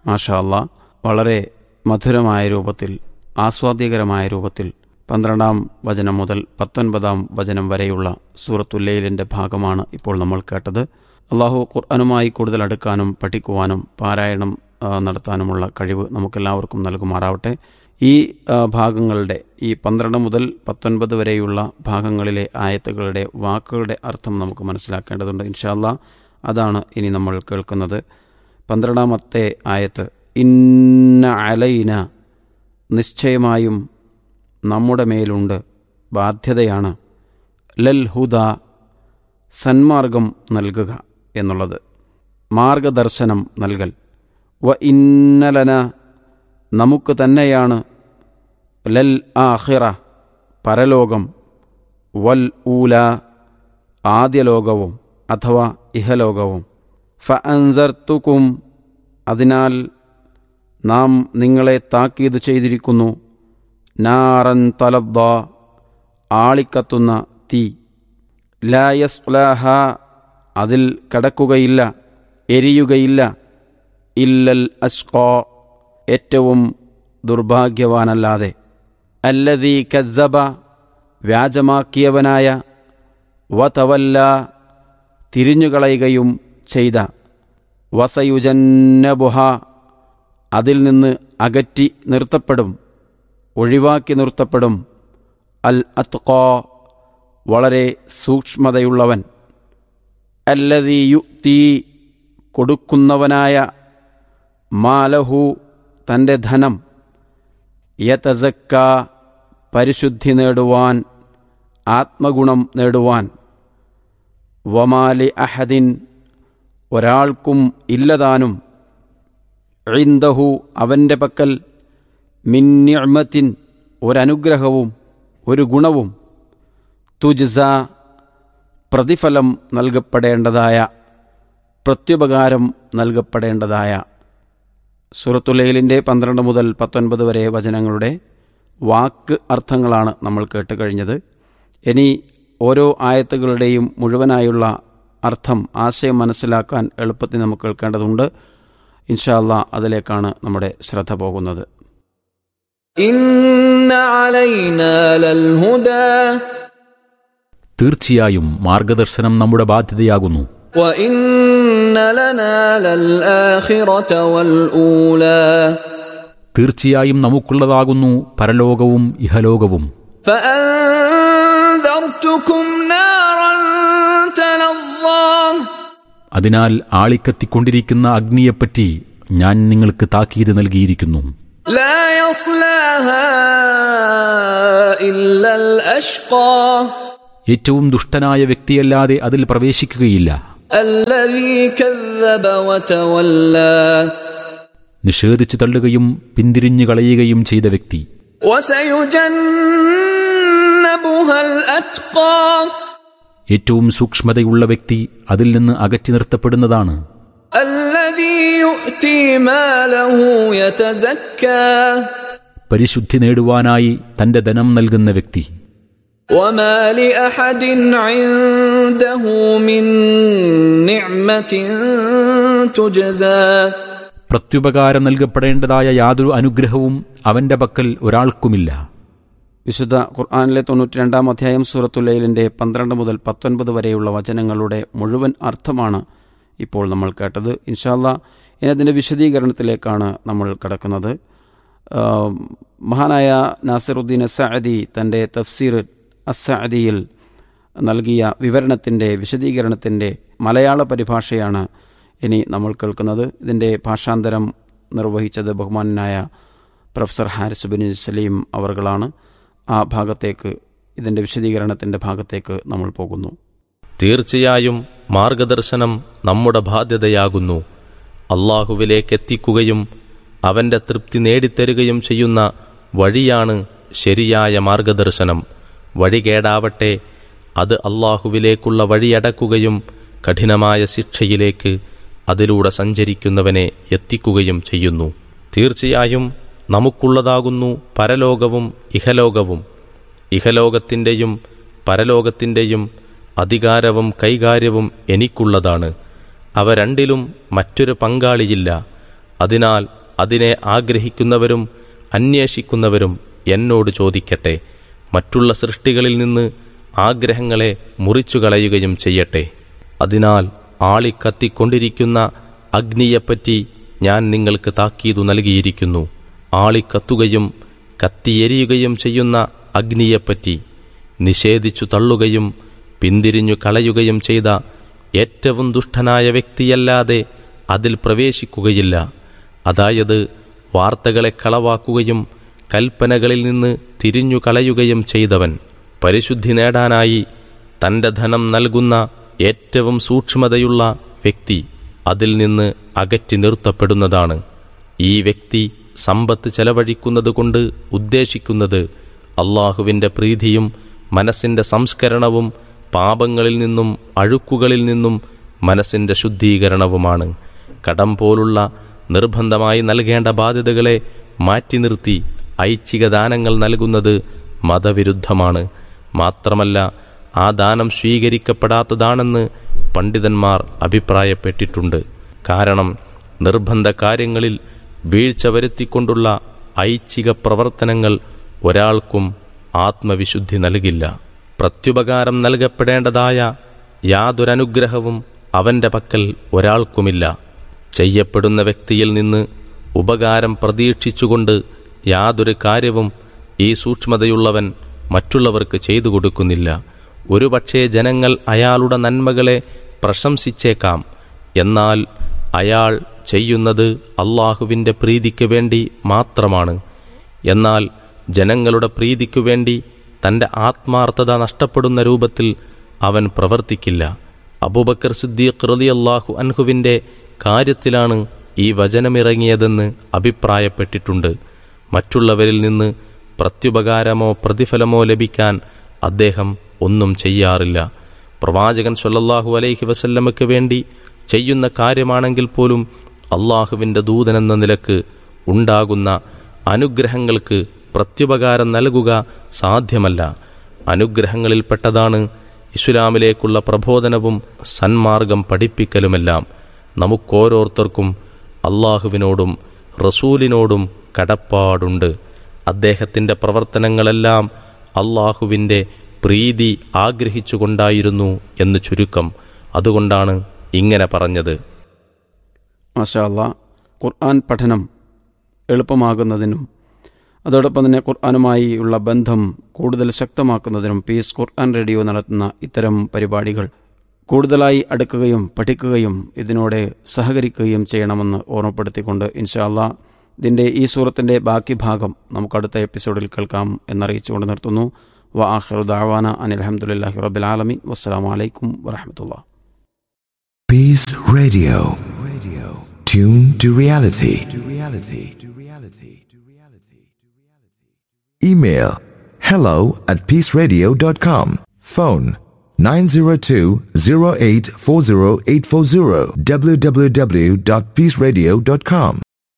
മാഷാ അല്ലാ, വളരെ മധുരമായ രൂപത്തിൽ, ആസ്വാദ്യകരമായ രൂപത്തിൽ 12-ാം വചനം മുതൽ 19-ാം വചനം വരെയുള്ള സൂറത്തുൽ ലൈലിൻ്റെ ഭാഗമാണ് ഇപ്പോൾ നമ്മൾ കേട്ടത്. അള്ളാഹു ഖുർആനുമായി കൂടുതൽ അടുക്കാനും പഠിക്കുവാനും പാരായണം നടത്താനുമുള്ള കഴിവ് നമുക്കെല്ലാവർക്കും നൽകുമാറാവട്ടെ. ഈ ഭാഗങ്ങളുടെ, ഈ 12 മുതൽ 19 വരെയുള്ള ഭാഗങ്ങളിലെ ആയത്തുകളുടെ വാക്കുകളുടെ അർത്ഥം നമുക്ക് മനസ്സിലാക്കേണ്ടതുണ്ട്. ഇൻഷാ അല്ലാ, അതാണ് ഇനി നമ്മൾ കേൾക്കുന്നത്. 12-ാമത്തെ ആയത്ത്, ഇന്ന അലൈന, നിശ്ചയമായും നമ്മുടെ മേലുണ്ട്, ബാധ്യതയാണ്, ലൽ ഹുദ, സന്മാർഗം നൽകുക എന്നുള്ളത്, മാർഗദർശനം നൽകൽ. വ ഇന്നലന, നമുക്ക് തന്നെയാണ്, ലൽ ആഖിറ, പരലോകം, വൽ ഊല, ആദ്യലോകവും അഥവാ ഇഹലോകവും. ഫ അൻസർത്തുക്കും, അതിനാൽ നാം നിങ്ങളെ താക്കീത് ചെയ്തിരിക്കുന്നു, നാറൻ തലദ്ദ, ആളിക്കത്തുന്ന തീ, ലാ യസ്ലാഹ, അതിൽ കടക്കുകയില്ല, എരിയുകയില്ല, ഇല്ലൽ അസ്ഖാ, ഏറ്റവും ദുർഭാഗ്യവാനല്ലാതെ, അല്ലദീ കസ്സബ, വ്യാജമാക്കിയവനായ, വതവല്ല, തിരിഞ്ഞുകളയുകയും ചെയ്ത, വസയുജന്നബുഹ, അതിൽ നിന്ന് അകറ്റി നിർത്തപ്പെടും, ഒഴിവാക്കി നിർത്തപ്പെടും, അൽ അത്ഖാ, വളരെ സൂക്ഷ്മതയുള്ളവൻ, അല്ലദീ യുഅ്തി, കൊടുക്കുന്നവനായ, മാലഹു, തൻ്റെ ധനം, യതസക്ക, പരിശുദ്ധി നേടുവാൻ, ആത്മഗുണം നേടുവാൻ, വമാലി അഹദിൻ, ഒരാൾക്കും ഇല്ലതാനും, ഇൻദഹു, അവൻ്റെ പക്കൽ, മിൻ നിഅ്മത്തിൻ, ഒരനുഗ്രഹവും ഒരു ഗുണവും, തുജ്സ, പ്രതിഫലം നൽകപ്പെടേണ്ടതായ, പ്രത്യുപകാരം നൽകപ്പെടേണ്ടതായ. സൂറത്തുൽ ലൈലിൻ്റെ 12 മുതൽ 19 വരെ വചനങ്ങളുടെ വാക്ക് അർത്ഥങ്ങളാണ് നമ്മൾ കേട്ട് കഴിഞ്ഞത്. ഇനി ഓരോ ആയത്തുകളുടെയും മുഴുവനായുള്ള അർത്ഥം, ആശയം മനസ്സിലാക്കാൻ എളുപ്പത്തിൽ നമുക്ക് കേൾക്കേണ്ടതുണ്ട്. ഇൻഷാ അല്ലാ, അതിലേക്കാണ് നമ്മുടെ ശ്രദ്ധ പോകുന്നത്. ഇന്ന അലൈനാ ലൽ ഹുദാ, തീർച്ചയായും മാർഗദർശനം നമ്മുടെ ബാധ്യതയാകുന്നു. വഇന്ന ലനാ ലൽ ആഖിറത വൽ ഊലാ, തീർച്ചയായും നമുക്കുള്ളതാകുന്നു പരലോകവും ഇഹലോകവും. ഫഅൻദർതുകും നാറൻ തലദ്ദാ, അതിനാൽ ആളിക്കത്തിക്കൊണ്ടിരിക്കുന്ന അഗ്നിയെപ്പറ്റി ഞാൻ നിങ്ങൾക്ക് താക്കീത് നൽകിയിരിക്കുന്നു. ലാ യസ്ലാഹാ ഇല്ലൽ അഷ്ഖാ, ഏറ്റവും ദുഷ്ടനായ വ്യക്തിയല്ലാതെ അതിൽ പ്രവേശിക്കുകയില്ല. അല്ലദീ കസ്സബ വതവല്ലാ, നിഷേധിച്ചു തള്ളുകയും പിന്തിരിഞ്ഞു കളയുകയും ചെയ്ത വ്യക്തി. വസയുജന്നബുഹൽ അത്ഖാ, ഏറ്റവും സൂക്ഷ്മതയുള്ള വ്യക്തി അതിൽ നിന്ന് അകറ്റി നിർത്തപ്പെടുന്നതാണ്. അല്ലദീ യുഅ്തി മാലഹു യതസക്കാ, പരിശുദ്ധി നേടുവാനായി തന്റെ ധനം നൽകുന്ന വ്യക്തി. വമാ ലിഅഹദിൻ ഇൻദഹു മിൻ നിഅ്മത്തിൻ തുജ്സാ, പ്രത്യുപകാരം നൽകപ്പെടേണ്ടതായ യാതൊരു അനുഗ്രഹവും അവന്റെ പക്കൽ ഒരാൾക്കുമില്ല. വിശുദ്ധ ഖുർആനിലെ 92-ാം അധ്യായം സൂറത്തുൽ ലൈലിൻ്റെ 12 മുതൽ 19 വരെയുള്ള വചനങ്ങളുടെ മുഴുവൻ അർത്ഥമാണ് ഇപ്പോൾ നമ്മൾ കേട്ടത്. ഇൻഷാ അല്ലാ, ഇനി അതിൻ്റെ വിശദീകരണത്തിലേക്കാണ് നമ്മൾ കടക്കുന്നത്. മഹാനായ നാസിറുദ്ദീൻ അസ്സഅദി തൻ്റെ തഫ്സീർ അസ്സഅദിയിൽ നൽകിയ വിവരണത്തിൻ്റെ, വിശദീകരണത്തിൻ്റെ മലയാള പരിഭാഷയാണ് ഇനി നമ്മൾ കേൾക്കുന്നത്. ഇതിൻ്റെ ഭാഷാന്തരം നിർവഹിച്ചത് ബഹുമാനായ പ്രൊഫസർ ഹാരിസ് ബിൻ സലീം അവർകളാണ്. ആ ഭാഗത്തേക്ക്, ഇതിൻ്റെ വിശദീകരണത്തിൻ്റെ ഭാഗത്തേക്ക് നമ്മൾ പോകുന്നു. തീർച്ചയായും മാർഗദർശനം നമ്മുടെ ബാധ്യതയാകുന്നു. അള്ളാഹുവിലേക്കെത്തിക്കുകയും അവന്റെ തൃപ്തി നേടിത്തരുകയും ചെയ്യുന്ന വഴിയാണ് ശരിയായ മാർഗദർശനം. വഴികേടാവട്ടെ അത് അള്ളാഹുവിലേക്കുള്ള വഴിയടക്കുകയും കഠിനമായ ശിക്ഷയിലേക്ക് അതിലൂടെ സഞ്ചരിക്കുന്നവനെ എത്തിക്കുകയും ചെയ്യുന്നു. തീർച്ചയായും നമുക്കുള്ളതാകുന്നു പരലോകവും ഇഹലോകവും. ഇഹലോകത്തിൻ്റെയും പരലോകത്തിൻ്റെയും അധികാരവും കൈകാര്യവും എനിക്കുള്ളതാണ്. അവ രണ്ടിലും മറ്റൊരു പങ്കാളിയില്ല. അതിനാൽ അതിനെ ആഗ്രഹിക്കുന്നവരും അന്വേഷിക്കുന്നവരും എന്നോട് ചോദിക്കട്ടെ. മറ്റുള്ള സൃഷ്ടികളിൽ നിന്ന് ആഗ്രഹങ്ങളെ മുറിച്ചുകളയുകയും ചെയ്യട്ടെ. അതിനാൽ ആളിക്കത്തിക്കൊണ്ടിരിക്കുന്ന അഗ്നിയെപ്പറ്റി ഞാൻ നിങ്ങൾക്ക് താക്കീതു നൽകിയിരിക്കുന്നു. ആളിക്കത്തുകയും കത്തിയെരിയുകയും ചെയ്യുന്ന അഗ്നിയെപ്പറ്റി നിഷേധിച്ചു തള്ളുകയും പിന്തിരിഞ്ഞു കളയുകയും ചെയ്ത ഏറ്റവും ദുഷ്ടനായ വ്യക്തിയല്ലാതെ അതിൽ പ്രവേശിക്കുകയില്ല. അതായത് വാർത്തകളെ കളവാക്കുകയും കൽപ്പനകളിൽ നിന്ന് തിരിഞ്ഞു കളയുകയും ചെയ്തവൻ. പരിശുദ്ധി നേടാനായി തൻ്റെ ധനം നൽകുന്ന ഏറ്റവും സൂക്ഷ്മതയുള്ള വ്യക്തി അതിൽ നിന്ന് അകറ്റി നിർത്തപ്പെടുന്നതാണ്. ഈ വ്യക്തി സമ്പത്ത് ചെലവഴിക്കുന്നത് കൊണ്ട് ഉദ്ദേശിക്കുന്നത് അള്ളാഹുവിൻ്റെ പ്രീതിയും മനസ്സിൻ്റെ സംസ്കരണവും പാപങ്ങളിൽ നിന്നും അഴുക്കുകളിൽ നിന്നും മനസ്സിൻ്റെ ശുദ്ധീകരണവുമാണ്. കടം പോലുള്ള നിർബന്ധമായി നൽകേണ്ട ബാധ്യതകളെ മാറ്റി നിർത്തി ഐച്ഛിക ദാനങ്ങൾ നൽകുന്നത് മതവിരുദ്ധമാണ്. മാത്രമല്ല ആ ദാനം സ്വീകരിക്കപ്പെടാത്തതാണെന്ന് പണ്ഡിതന്മാർ അഭിപ്രായപ്പെട്ടിട്ടുണ്ട്. കാരണം നിർബന്ധ കാര്യങ്ങളിൽ വീഴ്ച വരുത്തിക്കൊണ്ടുള്ള ഐച്ഛിക പ്രവർത്തനങ്ങൾ ഒരാൾക്കും ആത്മവിശുദ്ധി നൽകില്ല. പ്രത്യുപകാരം നൽകപ്പെടേണ്ടതായ യാതൊരനുഗ്രഹവും അവൻ്റെ പക്കൽ ഒരാൾക്കുമില്ല. ചെയ്യപ്പെടുന്ന വ്യക്തിയിൽ നിന്ന് ഉപകാരം പ്രതീക്ഷിച്ചുകൊണ്ട് യാതൊരു കാര്യവും ഈ സൂക്ഷ്മതയുള്ളവൻ മറ്റുള്ളവർക്ക് ചെയ്തു കൊടുക്കുന്നില്ല. ഒരുപക്ഷേ ജനങ്ങൾ അയാളുടെ നന്മകളെ പ്രശംസിച്ചേക്കാം, എന്നാൽ അയാൾ ചെയ്യുന്നത് അള്ളാഹുവിൻ്റെ പ്രീതിക്ക് വേണ്ടി മാത്രമാണ്. എന്നാൽ ജനങ്ങളുടെ പ്രീതിക്കു വേണ്ടി തൻ്റെ ആത്മാർത്ഥത നഷ്ടപ്പെടുന്ന രൂപത്തിൽ അവൻ പ്രവർത്തിക്കില്ല. അബൂബക്കർ സിദ്ദീഖ് റളിയല്ലാഹു അൻഹുവിൻ്റെ കാര്യത്തിലാണ് ഈ വചനമിറങ്ങിയതെന്ന് അഭിപ്രായപ്പെട്ടിട്ടുണ്ട്. മറ്റുള്ളവരിൽ നിന്ന് പ്രത്യുപകാരമോ പ്രതിഫലമോ ലഭിക്കാൻ അദ്ദേഹം ഒന്നും ചെയ്യാറില്ല. പ്രവാചകൻ സ്വല്ലല്ലാഹു അലൈഹി വസല്ലമയ്ക്ക് വേണ്ടി ചെയ്യുന്ന കാര്യമാണെങ്കിൽ പോലും അള്ളാഹുവിൻ്റെ ദൂതനെന്ന നിലക്ക് ഉണ്ടാകുന്ന അനുഗ്രഹങ്ങൾക്ക് പ്രത്യുപകാരം നൽകുക സാധ്യമല്ല. അനുഗ്രഹങ്ങളിൽപ്പെട്ടതാണ് ഇസ്ലാമിലേക്കുള്ള പ്രബോധനവും സന്മാർഗം പഠിപ്പിക്കലുമെല്ലാം. നമുക്കോരോരുത്തർക്കും അള്ളാഹുവിനോടും റസൂലിനോടും കടപ്പാടുണ്ട്. അദ്ദേഹത്തിൻ്റെ പ്രവർത്തനങ്ങളെല്ലാം അള്ളാഹുവിൻ്റെ പ്രീതി ആഗ്രഹിച്ചുകൊണ്ടായിരുന്നു എന്ന് ചുരുക്കം. അതുകൊണ്ടാണ് ഇങ്ങനെ പറഞ്ഞത്. മാഷാ അല്ലാഹ്, ഖുർആൻ പഠനം എളുപ്പമാകുന്നതിനും അതോടൊപ്പം തന്നെ ഖുർആനുമായി ഉള്ള ബന്ധം കൂടുതൽ ശക്തമാക്കുന്നതിനും പീസ് ഖുർആൻ റേഡിയോ നടത്തുന്ന ഇത്തരം പരിപാടികൾ കൂടുതലായി അടുക്കുകയും പഠിക്കുകയും ഇതിനോട് സഹകരിക്കുകയും ചെയ്യണമെന്ന് ഓർമ്മപ്പെടുത്തിക്കൊണ്ട് ഇൻഷാ അല്ലാഹ് ഇതിൻ്റെ ഈ സൂറത്തിൻ്റെ ബാക്കി ഭാഗം നമുക്കടുത്ത എപ്പിസോഡിൽ കേൾക്കാം എന്നറിയിച്ചുകൊണ്ട് നിർത്തുന്നു. വ ആഖിറു ദഅവാന അനിൽ ഹംദുലില്ലാഹി റബ്ബിൽ ആലമീൻ. വസ്സലാമു അലൈക്കും വറഹ്മത്തുള്ളാഹി. Peace Radio. Tune to reality. Email hello@peaceradio.com. Phone 902-0840840 www.peaceradio.com.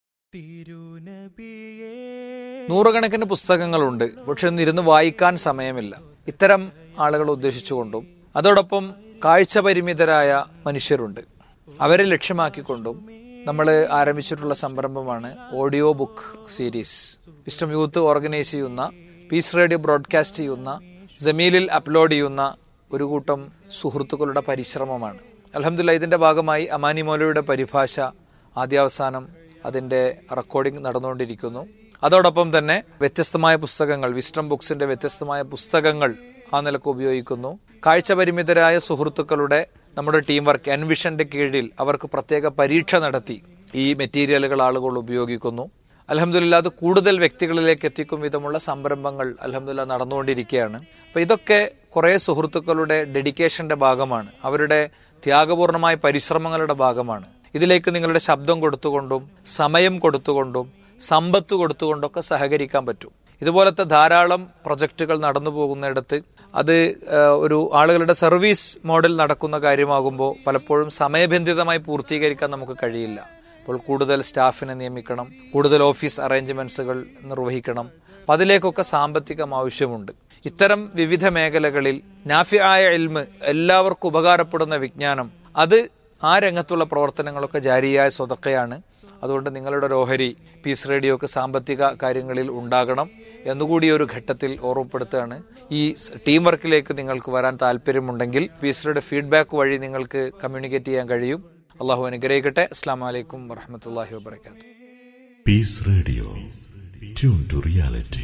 നൂറുകണക്കിന് പുസ്തകങ്ങളുണ്ട്, പക്ഷെ ഒന്നിരുന്ന് വായിക്കാൻ സമയമില്ല. ഇത്തരം ആളുകളെ ഉദ്ദേശിച്ചുകൊണ്ടും അതോടൊപ്പം കാഴ്ച പരിമിതരായ മനുഷ്യരുണ്ട്, അവരെ ലക്ഷ്യമാക്കിക്കൊണ്ടും നമ്മൾ ആരംഭിച്ചിട്ടുള്ള സംരംഭമാണ് audio book series. Wisdom youth organise ചെയ്യുന്ന, പീസ് റേഡിയോ ബ്രോഡ്കാസ്റ്റ് ചെയ്യുന്ന, ജമീലിൽ അപ്ലോഡ് ചെയ്യുന്ന ഒരു കൂട്ടം സുഹൃത്തുക്കളുടെ പരിശ്രമമാണ്. അൽഹംദുലില്ലാഹ് ഇതിൻ്റെ ഭാഗമായി അമാനി മൗലവിയുടെ പരിഭാഷ ആദ്യാവസാനം അതിൻ്റെ റെക്കോർഡിംഗ് നടന്നുകൊണ്ടിരിക്കുന്നു. അതോടൊപ്പം തന്നെ വ്യത്യസ്തമായ പുസ്തകങ്ങൾ, വിസ്റ്റം ബുക്സിന്റെ വ്യത്യസ്തമായ പുസ്തകങ്ങൾ ആ നിലക്ക് ഉപയോഗിക്കുന്നു. കാഴ്ച പരിമിതരായ സുഹൃത്തുക്കളുടെ നമ്മുടെ ടീം വർക്ക് എൻവിഷന്റെ കീഴിൽ അവർക്ക് പ്രത്യേക പരീക്ഷ നടത്തി ഈ മെറ്റീരിയലുകൾ ആളുകൾ ഉപയോഗിക്കുന്നു. അൽഹംദുലില്ലാഹ് അത് കൂടുതൽ വ്യക്തികളിലേക്ക് എത്തിക്കും വിധമുള്ള സംരംഭങ്ങൾ അൽഹംദുലില്ലാഹ് നടന്നുകൊണ്ടിരിക്കുകയാണ്. അപ്പോൾ ഇതൊക്കെ കുറേ സുഹൃത്തുക്കളുടെ ഡെഡിക്കേഷന്റെ ഭാഗമാണ്, അവരുടെ ത്യാഗപൂർണമായ പരിശ്രമങ്ങളുടെ ഭാഗമാണ്. ഇതിലേക്ക് നിങ്ങളുടെ ശബ്ദം കൊടുത്തുകൊണ്ടും സമയം കൊടുത്തുകൊണ്ടും സമ്പത്ത് കൊടുത്തുകൊണ്ടൊക്കെ സഹകരിക്കാൻ പറ്റും. ഇതുപോലത്തെ ധാരാളം പ്രൊജക്റ്റുകൾ നടന്നു പോകുന്നിടത്ത് അത് ഒരു ആളുകളുടെ സർവീസ് മോഡൽ നടക്കുന്ന കാര്യമാകുമ്പോൾ പലപ്പോഴും സമയബന്ധിതമായി പൂർത്തീകരിക്കാൻ നമുക്ക് കഴിയില്ല. അപ്പോൾ കൂടുതൽ സ്റ്റാഫിനെ നിയമിക്കണം, കൂടുതൽ ഓഫീസ് അറേഞ്ച്മെന്റ്സുകൾ നിർവഹിക്കണം. അപ്പം അതിലേക്കൊക്കെ സാമ്പത്തികം ആവശ്യമുണ്ട്. ഇത്തരം വിവിധ മേഖലകളിൽ നാഫിആയ ഇൽമ്, എല്ലാവർക്കും ഉപകാരപ്പെടുന്ന വിജ്ഞാനം, അത് ആ രംഗത്തുള്ള പ്രവർത്തനങ്ങളൊക്കെ ജാരിയായ സ്വതക്കയാണ്. അതുകൊണ്ട് നിങ്ങളുടെ ഒരു ഓഹരി പീസ് റേഡിയോക്ക് സാമ്പത്തിക കാര്യങ്ങളിൽ ഉണ്ടാകണം എന്നുകൂടി ഒരു ഘട്ടത്തിൽ ഓർമ്മപ്പെടുത്തുകയാണ്. ഈ ടീം വർക്കിലേക്ക് നിങ്ങൾക്ക് വരാൻ താല്പര്യമുണ്ടെങ്കിൽ പീസ് റേഡിയോ ഫീഡ്ബാക്ക് വഴി നിങ്ങൾക്ക് കമ്മ്യൂണിക്കേറ്റ് ചെയ്യാൻ കഴിയും. അള്ളാഹു അനുഗ്രഹിക്കട്ടെ. അസ്സലാമു അലൈക്കും വറഹ്മത്തുള്ളാഹി വബറകാതുഹു. Piece radio, tune to reality.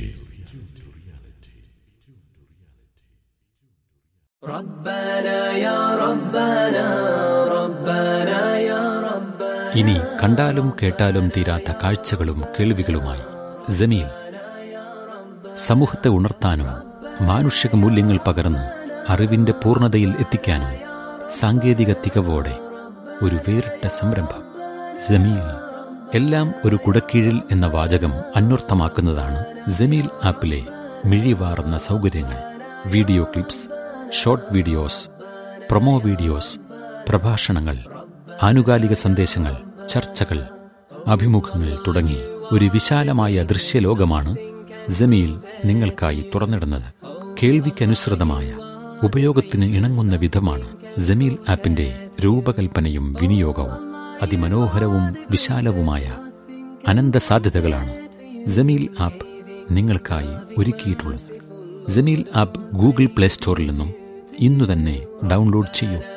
ഇനി കണ്ടാലും കേട്ടാലും തീരാത്ത കാഴ്ചകളും കേൾവികളുമായി ജമീൽ. സമൂഹത്തെ ഉണർത്താനും മാനുഷിക മൂല്യങ്ങൾ പകർന്ന് അറിവിന്റെ പൂർണ്ണതയിൽ എത്തിക്കാനും സാങ്കേതിക തികവോടെ ഒരു വേറിട്ട സംരംഭം ജമീൽ. എല്ലാം ഒരു കുടക്കീഴിൽ എന്ന വാചകം അന്വർത്ഥമാക്കുന്നതാണ് ജമീൽ ആപ്പിലെ മിഴിവാർന്ന സൗകര്യങ്ങൾ. Video clips, short videos, promo videos, പ്രഭാഷണങ്ങൾ, ആനുകാലിക സന്ദേശങ്ങൾ, ചർച്ചകൾ, അഭിമുഖങ്ങൾ തുടങ്ങി ഒരു വിശാലമായ ദൃശ്യലോകമാണ് ജമീൽ നിങ്ങൾക്കായി തുറന്നിടുന്നത്. കേൾവിക്കനുസൃതമായ, ഉപയോഗത്തിന് ഇണങ്ങുന്ന വിധമാണ് ജമീൽ ആപ്പിന്റെ രൂപകൽപ്പനയും വിനിയോഗവും. അതിമനോഹരവും വിശാലവുമായ അനന്ത സാധ്യതകളാണ് ജമീൽ ആപ്പ് നിങ്ങൾക്കായി ഒരുക്കിയിട്ടുള്ളത്. ജമീൽ ആപ്പ് ഗൂഗിൾ പ്ലേ സ്റ്റോറിൽ നിന്നും ഇന്നു തന്നെ ഡൗൺലോഡ് ചെയ്യൂ.